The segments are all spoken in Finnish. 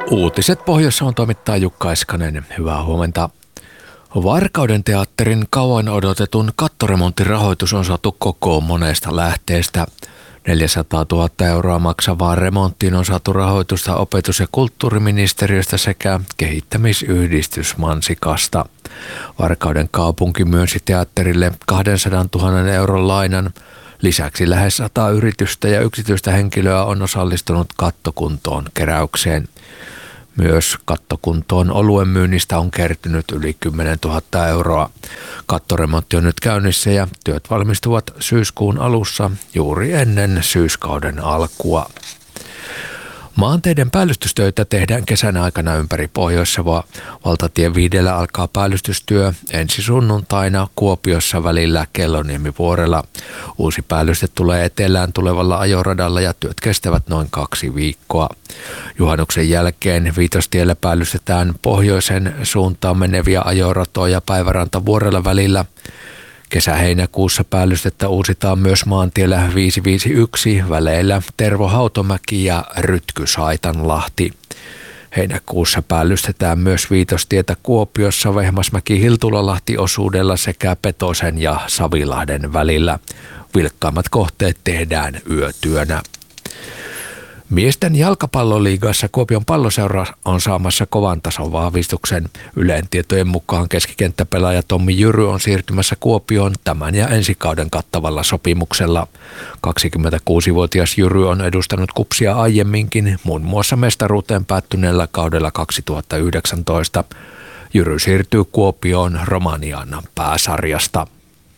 Uutiset Pohjois-Savon toimittaa Jukka Eskanen. Hyvää huomenta. Varkauden teatterin kauan odotetun kattoremonttirahoitus on saatu kokoon monesta lähteestä. 400 000 euroa maksavaan remonttiin on saatu rahoitusta opetus- ja kulttuuriministeriöstä sekä kehittämisyhdistys Mansikasta. Varkauden kaupunki myönsi teatterille 200 000 euron lainan. Lisäksi lähes 100 yritystä ja yksityistä henkilöä on osallistunut kattokuntoon keräykseen. Myös kattokuntoon oluen myynnistä on kertynyt yli 10 000 euroa. Kattoremontti on nyt käynnissä ja työt valmistuvat syyskuun alussa juuri ennen syyskauden alkua. Maanteiden päällystystöitä tehdään kesän aikana ympäri Pohjois-Savoa. Valtatie 5 alkaa päällystystyö ensi sunnuntaina Kuopiossa välillä Kelloniemi-Vuorella. Uusi päällyste tulee etelään tulevalla ajoradalla ja työt kestävät noin 2 viikkoa. Juhannuksen jälkeen Viitostiellä päällystetään pohjoisen suuntaan meneviä ajoratoja Päiväranta-Vuorella välillä. Kesä-heinäkuussa päällystettä uusitaan myös maantiellä 551 väleillä Tervo-Hautomäki ja Rytky-Saitanlahti. Heinäkuussa päällystetään myös Viitostietä Kuopiossa Vehmasmäki-Hiltulalahti-osuudella sekä Petosen ja Savilahden välillä. Vilkkaimmat kohteet tehdään yötyönä. Miesten jalkapalloliigassa Kuopion Palloseura on saamassa kovan tason vahvistuksen. Ylen tietojen mukaan keskikenttäpelaaja Tommi Jyry on siirtymässä Kuopioon tämän ja ensi kauden kattavalla sopimuksella. 26-vuotias Jyry on edustanut KuPSia aiemminkin, muun muassa mestaruuteen päättyneellä kaudella 2019. Jyry siirtyy Kuopioon Romanian pääsarjasta.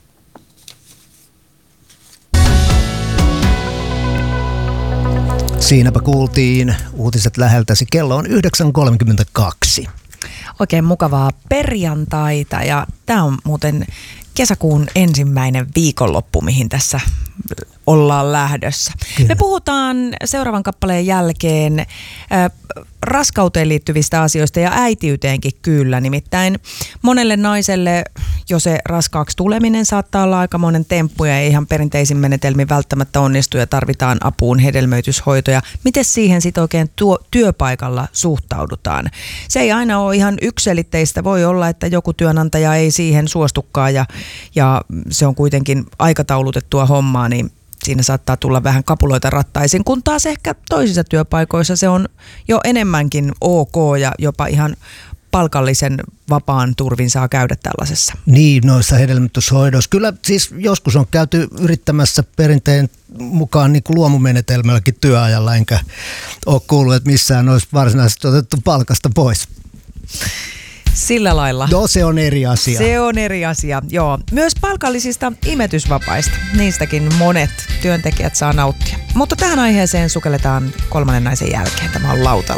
Siinäpä kuultiin uutiset läheltäsi. Kello on 9.32. Oikein mukavaa perjantaita ja tämä on muuten kesäkuun ensimmäinen viikonloppu, mihin tässä ollaan lähdössä. Kyllä. Me puhutaan seuraavan kappaleen jälkeen raskauteen liittyvistä asioista ja äitiyteenkin kyllä. Nimittäin monelle naiselle jo se raskaaksi tuleminen saattaa olla aikamoinen temppu ja ei ihan perinteisin menetelmin välttämättä onnistu ja tarvitaan apuun hedelmöityshoitoja. Miten siihen sitten oikein työpaikalla suhtaudutaan? Se ei aina ole ihan yksiselitteistä. Voi olla, että joku työnantaja ei siihen suostukaan ja se on kuitenkin aikataulutettua hommaa, niin siinä saattaa tulla vähän kapuloita rattaisiin, kun taas ehkä toisissa työpaikoissa se on jo enemmänkin ok ja jopa ihan palkallisen vapaan turvin saa käydä tällaisessa. Niin, noissa hedelmöityshoidoissa. Kyllä siis joskus on käyty yrittämässä perinteen mukaan niin kuin luomumenetelmälläkin työajalla, enkä ole kuullut, että missään olisi varsinaisesti otettu palkasta pois. Sillä lailla. No, se on eri asia. Se on eri asia, joo. Myös palkallisista imetysvapaista. Niistäkin monet työntekijät saa nauttia. Mutta tähän aiheeseen sukelletaan kolmannen naisen jälkeen. Tämä on Lautala.